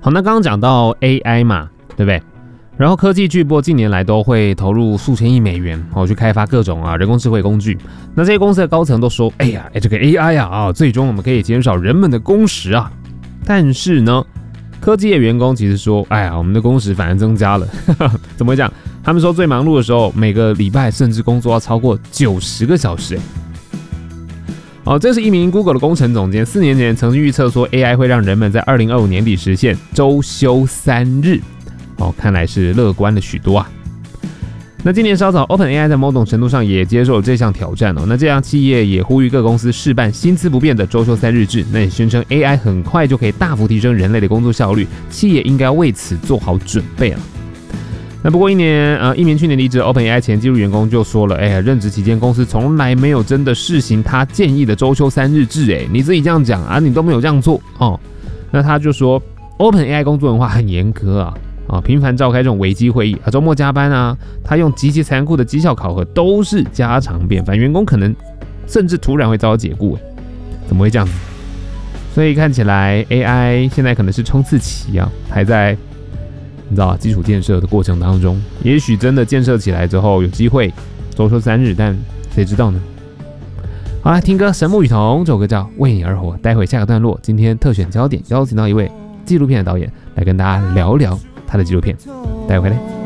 好，那刚刚讲到 AI 嘛，对不对？然后科技巨擘近年来都会投入数千亿美元去开发各种人工智慧工具。那这些公司的高层都说，这个 AI 最终我们可以减少人们的工时啊。但是呢，科技业员工其实说，我们的工时反而增加了。怎么会这样？他们说最忙碌的时候，每个礼拜甚至工作要超过90个小时。这是一名 Google 的工程总监，4年前曾经预测说 AI 会让人们在2025年底实现周休3日。看来是乐观了许多啊。那今年稍早 OpenAI 在某种程度上也接受了这项挑战那这样企业也呼吁各公司试办薪资不变的周休3日制，那也宣称 AI 很快就可以大幅提升人类的工作效率，企业应该为此做好准备了。那不过一名去年离职的 OpenAI 前技术员工就说了，任职期间公司从来没有真的试行他建议的周休3日制，你自己这样讲你都没有这样做那他就说 OpenAI 工作文化很严格频繁召开这种危机会议周末加班他用极其残酷的绩效考核都是家常便饭，员工可能甚至突然会遭到解雇怎么会这样子？所以看起来 AI 现在可能是冲刺期还在你知道基础建设的过程当中，也许真的建设起来之后有机会周休3日，但谁知道呢？好啦，听歌《神木与瞳》这首歌叫《为你而活》，待会下个段落，今天特选焦点邀请到一位纪录片的导演来跟大家聊聊他的纪录片，待会回来。